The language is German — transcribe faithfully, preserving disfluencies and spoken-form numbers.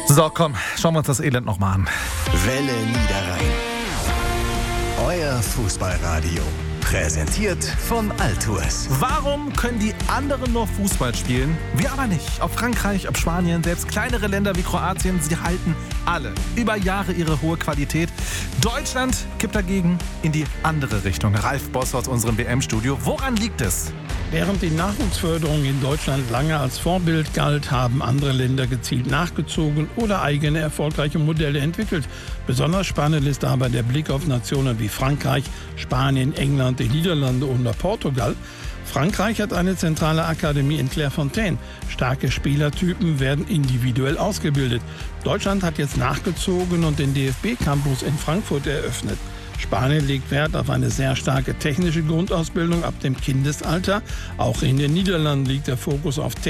So, komm, schauen wir uns das Elend nochmal an. Welle Niederrhein. Euer Fußballradio. Präsentiert von Altours. Warum können die anderen nur Fußball spielen, wir aber nicht? Ob Frankreich, ob Spanien, selbst kleinere Länder wie Kroatien, sie halten alle über Jahre ihre hohe Qualität. Deutschland kippt dagegen in die andere Richtung. Ralf Boss aus unserem W M-Studio. Woran liegt es? Während die Nachwuchsförderung in Deutschland lange als Vorbild galt, haben andere Länder gezielt nachgezogen oder eigene erfolgreiche Modelle entwickelt. Besonders spannend ist aber der Blick auf Nationen wie Frankreich, Spanien, England, die Niederlande oder Portugal. Frankreich hat eine zentrale Akademie in Clairefontaine. Starke Spielertypen werden individuell ausgebildet. Deutschland hat jetzt nachgezogen und den D F B-Campus in Frankfurt eröffnet. Spanien legt Wert auf eine sehr starke technische Grundausbildung ab dem Kindesalter. Auch in den Niederlanden liegt der Fokus auf